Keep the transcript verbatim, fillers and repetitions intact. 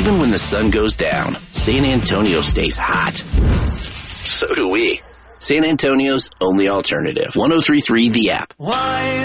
Even when the sun goes down, San Antonio stays hot. So do we. San Antonio's only alternative. one oh three point three The App. Why